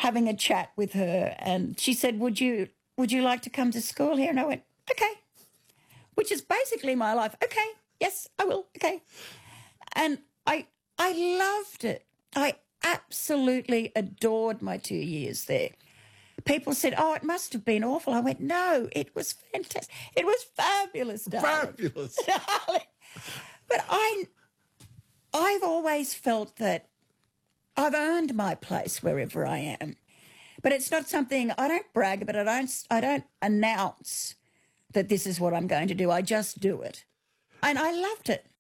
having a chat with her, and she said, would you like to come to school here? And I went, okay, which is basically my life. Okay, yes, I will, okay. And I loved it. I absolutely adored my 2 years there. People said, oh, it must have been awful. I went, no, it was fantastic. It was fabulous, darling. Fabulous. Darling. But I've always felt that I've earned my place wherever I am. But it's not something, I don't brag about it. I don't announce that this is what I'm going to do. I just do it. And I loved it.